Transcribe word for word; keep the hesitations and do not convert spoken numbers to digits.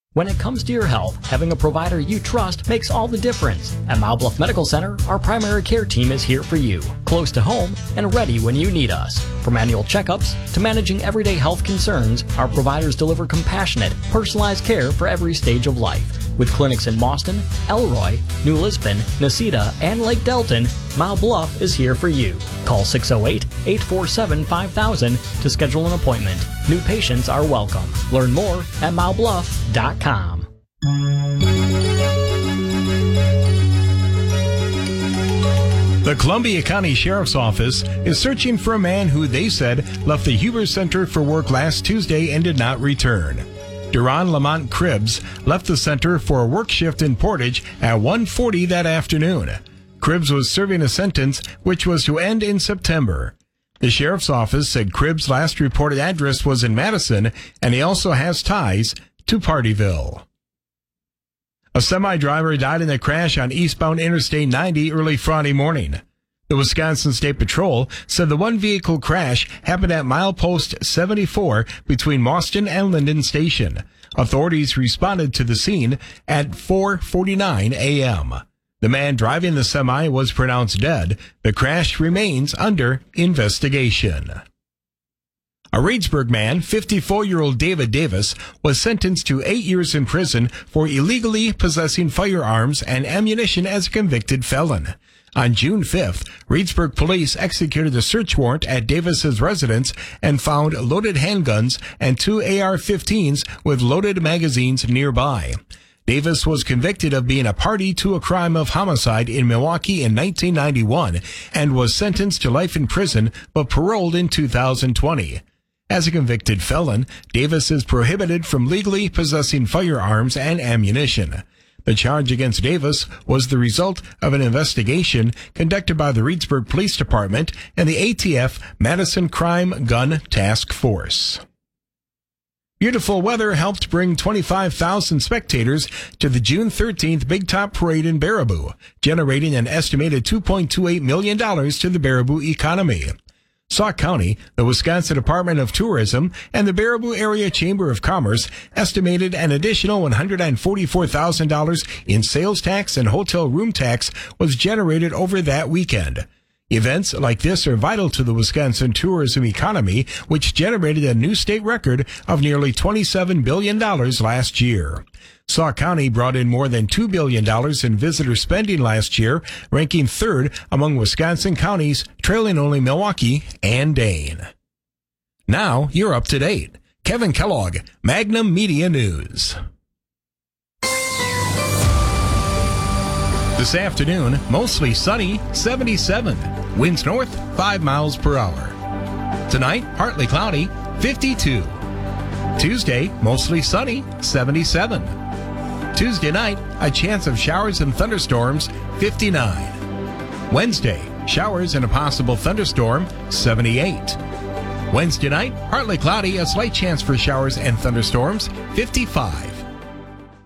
When it comes to your health, having a provider you trust makes all the difference. At Mile Bluff Medical Center, our primary care team is here for you, close to home and ready when you need us. From annual checkups to managing everyday health concerns, our providers deliver compassionate, personalized care for every stage of life. With clinics in Boston, Elroy, New Lisbon, Nacita, and Lake Delton, Mile Bluff is here for you. Call six oh eight, eight four seven, five thousand to schedule an appointment. New patients are welcome. Learn more at mile bluff dot com. The Columbia County Sheriff's Office is searching for a man who they said left the Huber Center for work last Tuesday and did not return. Duran Lamont Cribbs left the center for a work shift in Portage at one forty that afternoon. Cribbs was serving a sentence which was to end in September. The sheriff's office said Cribbs' last reported address was in Madison, and he also has ties to Partyville. A semi-driver died in a crash on eastbound Interstate ninety early Friday morning. The Wisconsin State Patrol said the one-vehicle crash happened at milepost seventy-four between Mauston and Linden Station. Authorities responded to the scene at four forty-nine a.m. The man driving the semi was pronounced dead. The crash remains under investigation. A Reedsburg man, fifty-four-year-old David Davis, was sentenced to eight years in prison for illegally possessing firearms and ammunition as a convicted felon. On June fifth, Reedsburg police executed a search warrant at Davis's residence and found loaded handguns and two A R fifteens with loaded magazines nearby. Davis was convicted of being a party to a crime of homicide in Milwaukee in nineteen ninety-one and was sentenced to life in prison but paroled in two thousand twenty. As a convicted felon, Davis is prohibited from legally possessing firearms and ammunition. The charge against Davis was the result of an investigation conducted by the Reedsburg Police Department and the A T F Madison Crime Gun Task Force. Beautiful weather helped bring twenty-five thousand spectators to the June thirteenth Big Top Parade in Baraboo, generating an estimated two point two eight million dollars to the Baraboo economy. Sauk County, the Wisconsin Department of Tourism, and the Baraboo Area Chamber of Commerce estimated an additional one hundred forty-four thousand dollars in sales tax and hotel room tax was generated over that weekend. Events like this are vital to the Wisconsin tourism economy, which generated a new state record of nearly twenty-seven billion dollars last year. Sauk County brought in more than two billion dollars in visitor spending last year, ranking third among Wisconsin counties, trailing only Milwaukee and Dane. Now you're up to date. Kevin Kellogg, Magnum Media News. This afternoon, mostly sunny, seventy-seven. Winds north, five miles per hour. Tonight, partly cloudy, fifty-two. Tuesday, mostly sunny, seventy-seven. Tuesday night, a chance of showers and thunderstorms, fifty-nine. Wednesday, showers and a possible thunderstorm, seventy-eight. Wednesday night, partly cloudy, a slight chance for showers and thunderstorms, fifty-five.